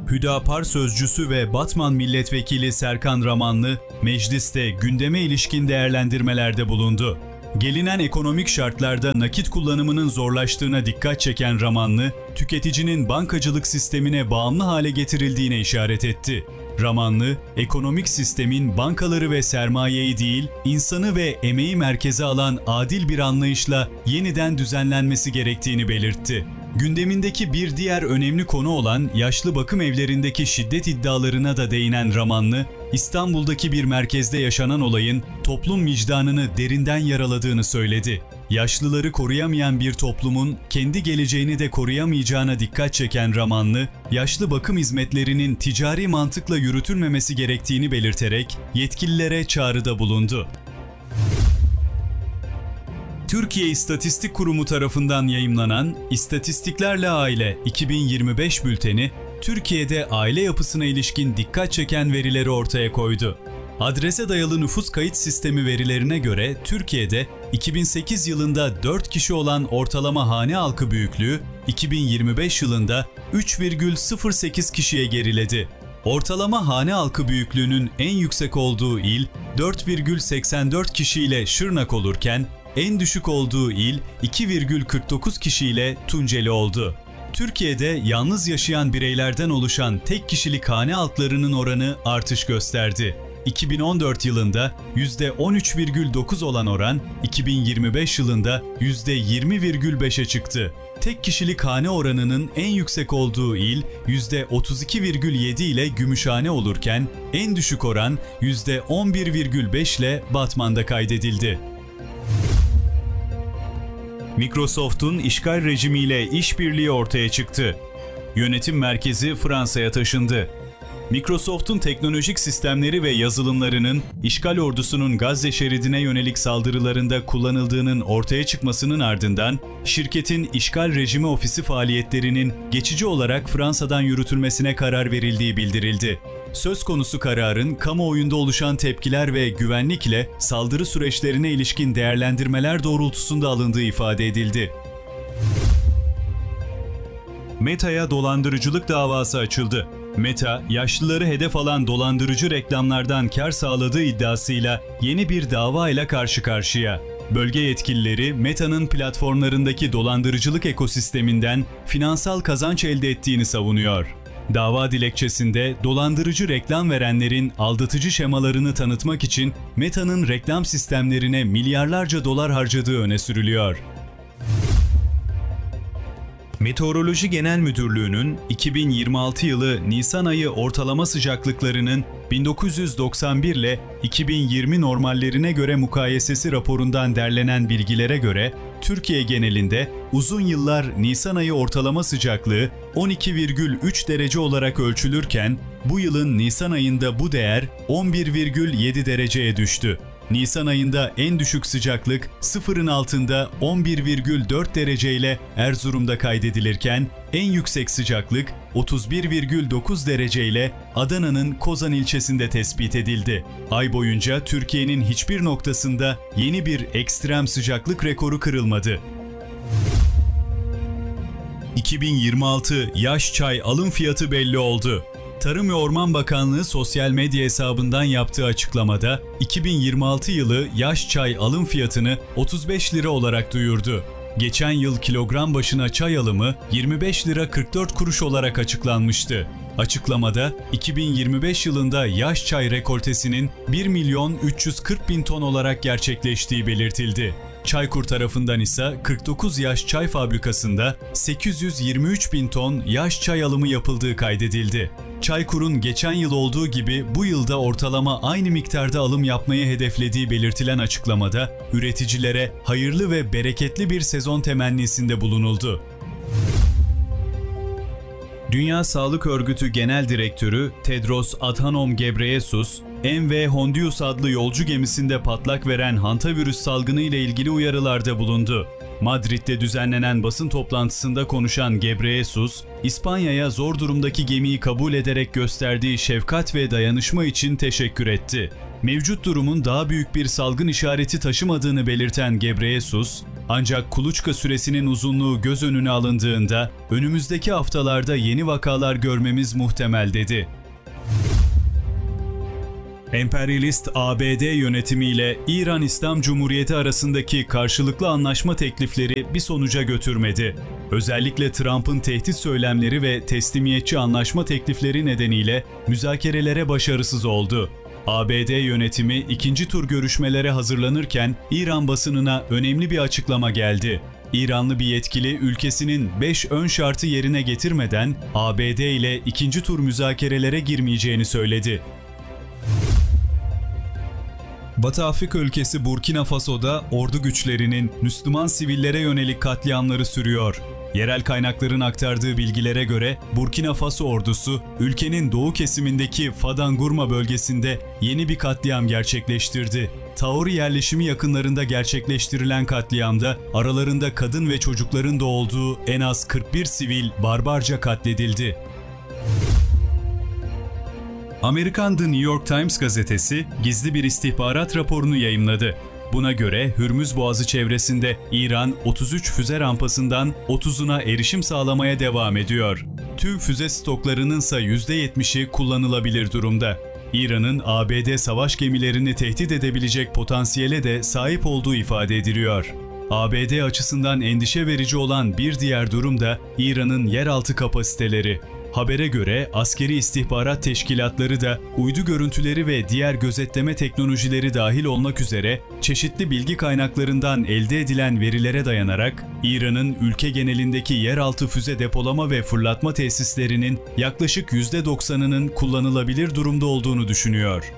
Hüdapar sözcüsü ve Batman milletvekili Serkan Ramanlı, mecliste gündeme ilişkin değerlendirmelerde bulundu. Gelinen ekonomik şartlarda nakit kullanımının zorlaştığına dikkat çeken Ramanlı, tüketicinin bankacılık sistemine bağımlı hale getirildiğine işaret etti. Ramanlı, ekonomik sistemin bankaları ve sermayeyi değil, insanı ve emeği merkeze alan adil bir anlayışla yeniden düzenlenmesi gerektiğini belirtti. Gündemindeki bir diğer önemli konu olan yaşlı bakım evlerindeki şiddet iddialarına da değinen Ramanlı, İstanbul'daki bir merkezde yaşanan olayın toplum vicdanını derinden yaraladığını söyledi. Yaşlıları koruyamayan bir toplumun kendi geleceğini de koruyamayacağına dikkat çeken Ramanlı, yaşlı bakım hizmetlerinin ticari mantıkla yürütülmemesi gerektiğini belirterek yetkililere çağrıda bulundu. Türkiye İstatistik Kurumu tarafından yayımlanan İstatistiklerle Aile 2025 bülteni, Türkiye'de aile yapısına ilişkin dikkat çeken verileri ortaya koydu. Adrese dayalı nüfus kayıt sistemi verilerine göre Türkiye'de 2008 yılında 4 kişi olan ortalama hane halkı büyüklüğü 2025 yılında 3,08 kişiye geriledi. Ortalama hane halkı büyüklüğünün en yüksek olduğu il 4,84 kişiyle Şırnak olurken en düşük olduğu il 2,49 kişiyle Tunceli oldu. Türkiye'de yalnız yaşayan bireylerden oluşan tek kişilik hane halklarının oranı artış gösterdi. 2014 yılında %13,9 olan oran 2025 yılında %20,5'e çıktı. Tek kişilik hane oranının en yüksek olduğu il %32,7 ile Gümüşhane olurken en düşük oran %11,5 ile Batman'da kaydedildi. Microsoft'un işgal rejimiyle işbirliği ortaya çıktı. Yönetim merkezi Fransa'ya taşındı. Microsoft'un teknolojik sistemleri ve yazılımlarının işgal ordusunun Gazze şeridine yönelik saldırılarında kullanıldığının ortaya çıkmasının ardından şirketin işgal rejimi ofisi faaliyetlerinin geçici olarak Fransa'dan yürütülmesine karar verildiği bildirildi. Söz konusu kararın kamuoyunda oluşan tepkiler ve güvenlikle saldırı süreçlerine ilişkin değerlendirmeler doğrultusunda alındığı ifade edildi. Meta'ya dolandırıcılık davası açıldı. Meta, yaşlıları hedef alan dolandırıcı reklamlardan kar sağladığı iddiasıyla yeni bir dava ile karşı karşıya. Bölge yetkilileri Meta'nın platformlarındaki dolandırıcılık ekosisteminden finansal kazanç elde ettiğini savunuyor. Dava dilekçesinde dolandırıcı reklam verenlerin aldatıcı şemalarını tanıtmak için Meta'nın reklam sistemlerine milyarlarca dolar harcadığı öne sürülüyor. Meteoroloji Genel Müdürlüğü'nün 2026 yılı Nisan ayı ortalama sıcaklıklarının 1991 ile 2020 normallerine göre mukayesesi raporundan derlenen bilgilere göre Türkiye genelinde uzun yıllar Nisan ayı ortalama sıcaklığı 12,3 derece olarak ölçülürken bu yılın Nisan ayında bu değer 11,7 dereceye düştü. Nisan ayında en düşük sıcaklık sıfırın altında 11,4 dereceyle Erzurum'da kaydedilirken en yüksek sıcaklık 31,9 dereceyle Adana'nın Kozan ilçesinde tespit edildi. Ay boyunca Türkiye'nin hiçbir noktasında yeni bir ekstrem sıcaklık rekoru kırılmadı. 2026 yaş çay alım fiyatı belli oldu. Tarım ve Orman Bakanlığı sosyal medya hesabından yaptığı açıklamada 2026 yılı yaş çay alım fiyatını 35 lira olarak duyurdu. Geçen yıl kilogram başına çay alımı 25 lira 44 kuruş olarak açıklanmıştı. Açıklamada 2025 yılında yaş çay rekoltesinin 1.340.000 ton olarak gerçekleştiği belirtildi. Çaykur tarafından ise 49 yaş çay fabrikasında 823.000 ton yaş çay alımı yapıldığı kaydedildi. Çaykur'un geçen yıl olduğu gibi bu yılda ortalama aynı miktarda alım yapmayı hedeflediği belirtilen açıklamada üreticilere hayırlı ve bereketli bir sezon temennisinde bulunuldu. Dünya Sağlık Örgütü Genel Direktörü Tedros Adhanom Ghebreyesus, MV Hondius adlı yolcu gemisinde patlak veren hantavirüs salgını ile ilgili uyarılarda bulundu. Madrid'de düzenlenen basın toplantısında konuşan Ghebreyesus, İspanya'ya zor durumdaki gemiyi kabul ederek gösterdiği şefkat ve dayanışma için teşekkür etti. Mevcut durumun daha büyük bir salgın işareti taşımadığını belirten Ghebreyesus, Ancak kuluçka süresinin uzunluğu göz önüne alındığında önümüzdeki haftalarda yeni vakalar görmemiz muhtemel dedi. Emperyalist ABD yönetimiyle İran İslam Cumhuriyeti arasındaki karşılıklı anlaşma teklifleri bir sonuca götürmedi. Özellikle Trump'ın tehdit söylemleri ve teslimiyetçi anlaşma teklifleri nedeniyle müzakerelere başarısız oldu. ABD yönetimi ikinci tur görüşmelere hazırlanırken İran basınına önemli bir açıklama geldi. İranlı bir yetkili ülkesinin 5 ön şartı yerine getirmeden ABD ile ikinci tur müzakerelere girmeyeceğini söyledi. Batı Afrika ülkesi Burkina Faso'da ordu güçlerinin Müslüman sivillere yönelik katliamları sürüyor. Yerel kaynakların aktardığı bilgilere göre Burkina Faso ordusu ülkenin doğu kesimindeki Fadangurma bölgesinde yeni bir katliam gerçekleştirdi. Taori yerleşimi yakınlarında gerçekleştirilen katliamda aralarında kadın ve çocukların da olduğu en az 41 sivil barbarca katledildi. Amerikan The New York Times gazetesi gizli bir istihbarat raporunu yayımladı. Buna göre Hürmüz Boğazı çevresinde İran 33 füze rampasından 30'una erişim sağlamaya devam ediyor. Tüm füze stoklarının ise %70'i kullanılabilir durumda. İran'ın ABD savaş gemilerini tehdit edebilecek potansiyele de sahip olduğu ifade ediliyor. ABD açısından endişe verici olan bir diğer durum da İran'ın yeraltı kapasiteleri. Habere göre askeri istihbarat teşkilatları da uydu görüntüleri ve diğer gözetleme teknolojileri dahil olmak üzere çeşitli bilgi kaynaklarından elde edilen verilere dayanarak İran'ın ülke genelindeki yeraltı füze depolama ve fırlatma tesislerinin yaklaşık %90'ının kullanılabilir durumda olduğunu düşünüyor.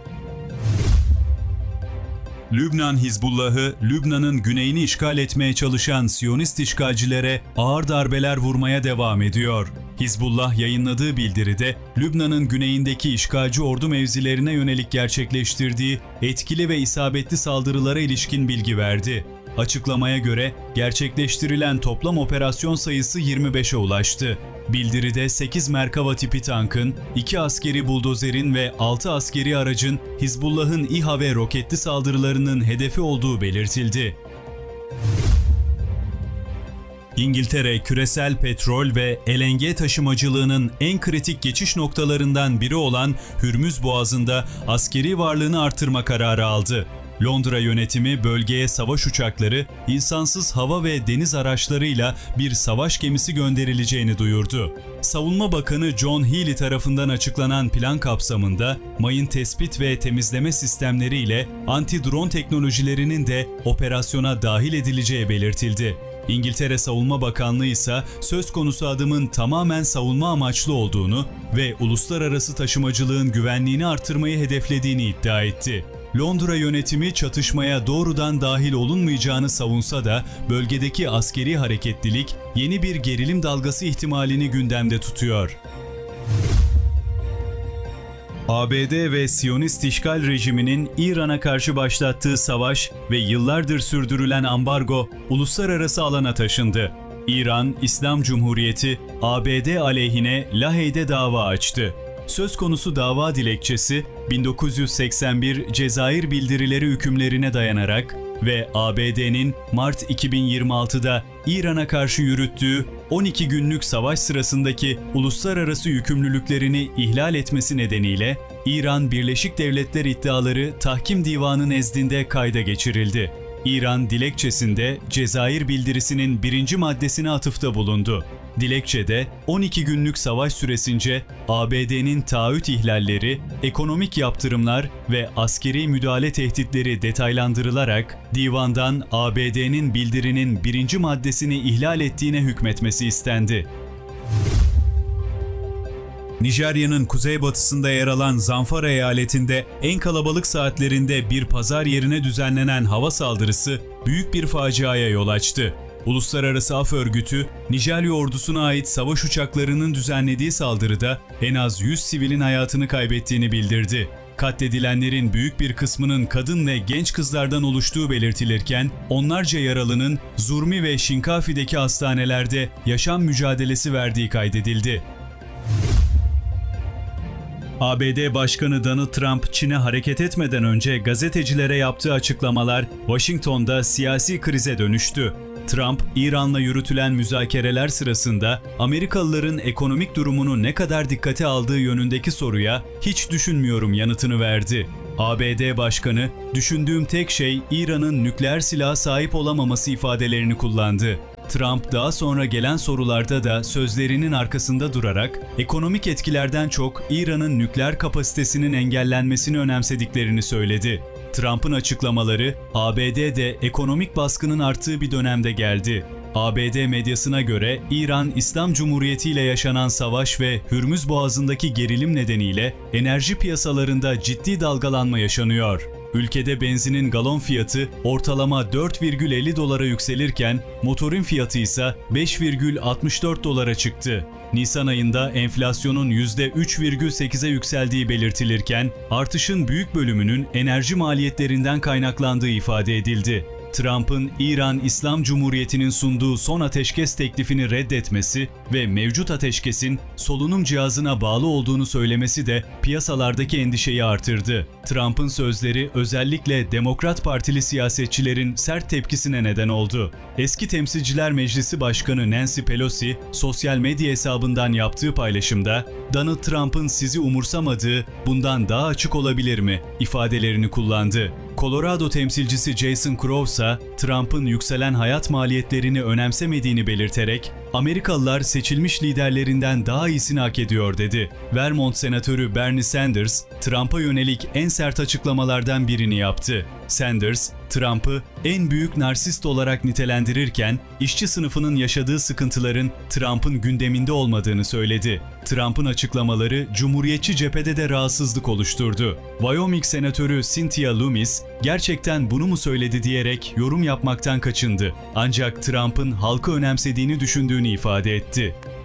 Lübnan Hizbullah'ı, Lübnan'ın güneyini işgal etmeye çalışan Siyonist işgalcilere ağır darbeler vurmaya devam ediyor. Hizbullah yayınladığı bildiride, Lübnan'ın güneyindeki işgalci ordu mevzilerine yönelik gerçekleştirdiği etkili ve isabetli saldırılara ilişkin bilgi verdi. Açıklamaya göre gerçekleştirilen toplam operasyon sayısı 25'e ulaştı. Bildiride 8 Merkava tipi tankın, 2 askeri buldozerin ve 6 askeri aracın Hizbullah'ın İHA ve roketli saldırılarının hedefi olduğu belirtildi. İngiltere, küresel petrol ve LNG taşımacılığının en kritik geçiş noktalarından biri olan Hürmüz Boğazı'nda askeri varlığını artırma kararı aldı. Londra yönetimi bölgeye savaş uçakları, insansız hava ve deniz araçlarıyla bir savaş gemisi gönderileceğini duyurdu. Savunma Bakanı John Healey tarafından açıklanan plan kapsamında mayın tespit ve temizleme sistemleriyle anti-drone teknolojilerinin de operasyona dahil edileceği belirtildi. İngiltere Savunma Bakanlığı ise söz konusu adımın tamamen savunma amaçlı olduğunu ve uluslararası taşımacılığın güvenliğini artırmayı hedeflediğini iddia etti. Londra yönetimi çatışmaya doğrudan dahil olunmayacağını savunsa da bölgedeki askeri hareketlilik yeni bir gerilim dalgası ihtimalini gündemde tutuyor. ABD ve Siyonist işgal rejiminin İran'a karşı başlattığı savaş ve yıllardır sürdürülen ambargo uluslararası alana taşındı. İran İslam Cumhuriyeti ABD aleyhine Lahey'de dava açtı. Söz konusu dava dilekçesi 1981 Cezayir bildirileri hükümlerine dayanarak ve ABD'nin Mart 2026'da İran'a karşı yürüttüğü 12 günlük savaş sırasındaki uluslararası yükümlülüklerini ihlal etmesi nedeniyle İran Birleşik Devletler iddiaları Tahkim Divanı nezdinde kayda geçirildi. İran dilekçesinde Cezayir bildirisinin 1. maddesine atıfta bulundu. Dilekçede 12 günlük savaş süresince ABD'nin taahhüt ihlalleri, ekonomik yaptırımlar ve askeri müdahale tehditleri detaylandırılarak divandan ABD'nin bildirinin 1. maddesini ihlal ettiğine hükmetmesi istendi. Nijerya'nın kuzeybatısında yer alan Zamfara eyaletinde en kalabalık saatlerinde bir pazar yerine düzenlenen hava saldırısı büyük bir faciaya yol açtı. Uluslararası Af Örgütü, Nijerya ordusuna ait savaş uçaklarının düzenlediği saldırıda en az 100 sivilin hayatını kaybettiğini bildirdi. Katledilenlerin büyük bir kısmının kadın ve genç kızlardan oluştuğu belirtilirken, onlarca yaralının Zurmi ve Şinkafi'deki hastanelerde yaşam mücadelesi verdiği kaydedildi. ABD Başkanı Donald Trump, Çin'e hareket etmeden önce gazetecilere yaptığı açıklamalar Washington'da siyasi krize dönüştü. Trump, İran'la yürütülen müzakereler sırasında Amerikalıların ekonomik durumunu ne kadar dikkate aldığı yönündeki soruya "hiç düşünmüyorum" yanıtını verdi. ABD Başkanı, "Düşündüğüm tek şey İran'ın nükleer silaha sahip olamaması" ifadelerini kullandı. Trump daha sonra gelen sorularda da sözlerinin arkasında durarak ekonomik etkilerden çok İran'ın nükleer kapasitesinin engellenmesini önemsediklerini söyledi. Trump'ın açıklamaları ABD'de ekonomik baskının arttığı bir dönemde geldi. ABD medyasına göre İran İslam Cumhuriyeti ile yaşanan savaş ve Hürmüz Boğazı'ndaki gerilim nedeniyle enerji piyasalarında ciddi dalgalanma yaşanıyor. Ülkede benzinin galon fiyatı ortalama 4,50 dolara yükselirken motorin fiyatı ise 5,64 dolara çıktı. Nisan ayında enflasyonun %3,8'e yükseldiği belirtilirken artışın büyük bölümünün enerji maliyetlerinden kaynaklandığı ifade edildi. Trump'ın İran İslam Cumhuriyeti'nin sunduğu son ateşkes teklifini reddetmesi ve mevcut ateşkesin solunum cihazına bağlı olduğunu söylemesi de piyasalardaki endişeyi artırdı. Trump'ın sözleri özellikle Demokrat Partili siyasetçilerin sert tepkisine neden oldu. Eski Temsilciler Meclisi Başkanı Nancy Pelosi, sosyal medya hesabından yaptığı paylaşımda "Donald Trump'ın sizi umursamadığı bundan daha açık olabilir mi?" ifadelerini kullandı. Colorado temsilcisi Jason Crow ise Trump'ın yükselen hayat maliyetlerini önemsemediğini belirterek "Amerikalılar seçilmiş liderlerinden daha iyisini hak ediyor" dedi. Vermont Senatörü Bernie Sanders, Trump'a yönelik en sert açıklamalardan birini yaptı. Sanders, Trump'ı en büyük narsist olarak nitelendirirken işçi sınıfının yaşadığı sıkıntıların Trump'ın gündeminde olmadığını söyledi. Trump'ın açıklamaları Cumhuriyetçi cephede de rahatsızlık oluşturdu. Wyoming Senatörü Cynthia Lummis, "Gerçekten bunu mu söyledi?" diyerek yorum yapmaktan kaçındı. Ancak Trump'ın halkı önemsediğini düşündüğünü ifade etti.